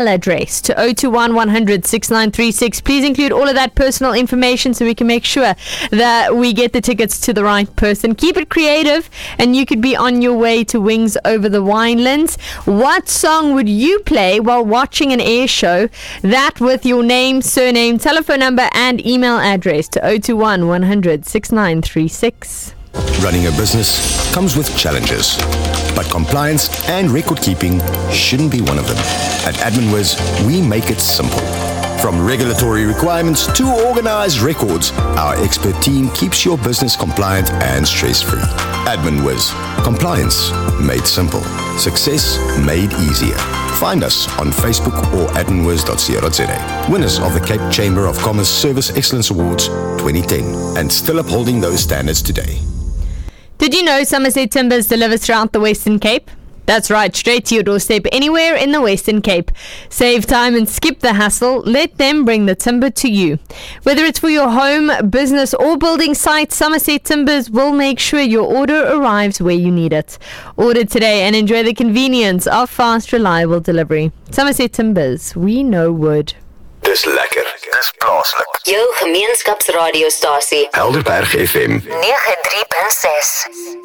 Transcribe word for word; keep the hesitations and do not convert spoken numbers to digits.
address to zero two one, one hundred, sixty-nine thirty-six. Please include all of that personal information so we can make sure that we get the tickets to the right person. Keep it creative and you could be on your way to Wings Over the Winelands. What song would you play while watching an air show? That with your name, surname, telephone number and email address to zero two one, one hundred, sixty-nine thirty-six. Running a business comes with challenges, but compliance and record keeping shouldn't be one of them. At AdminWiz, we make it simple. From regulatory requirements to organized records, our expert team keeps your business compliant and stress-free. AdminWiz, compliance made simple, success made easier. Find us on Facebook or adminwiz dot co dot za. Winners of the Cape Chamber of Commerce Service Excellence Awards twenty ten, and still upholding those standards today. Did you know Somerset Timbers delivers throughout the Western Cape? That's right, straight to your doorstep, anywhere in the Western Cape. Save time and skip the hassle. Let them bring the timber to you. Whether it's for your home, business, or building site, Somerset Timbers will make sure your order arrives where you need it. Order today and enjoy the convenience of fast, reliable delivery. Somerset Timbers, we know wood. Dis lekker, dis plaaslik. Jou gemeenskapsradiostasie Helderberg F M nege drie punt ses.